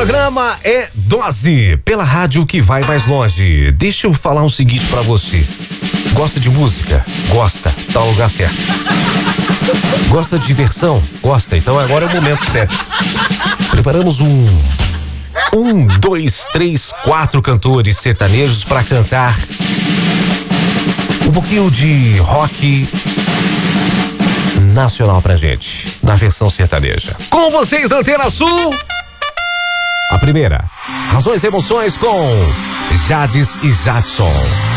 programa é Dose, pela rádio que vai mais longe. Deixa eu falar o seguinte pra você. Gosta de música? Gosta, tá no lugar certo. Gosta de diversão? Gosta, então agora é o momento certo. Preparamos 2, 3, 4 cantores sertanejos pra cantar um pouquinho de rock nacional pra gente, na versão sertaneja. Com vocês na Antena Sul, a primeira, Razões e Emoções com Jades e Jadson.